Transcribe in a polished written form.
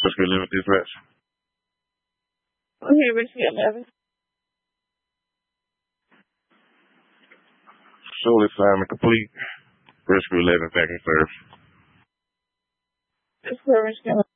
Rescue 11 dispatch. Okay, Rescue 11. Show assignment complete. Rescue 11 back in service. Rescue 11.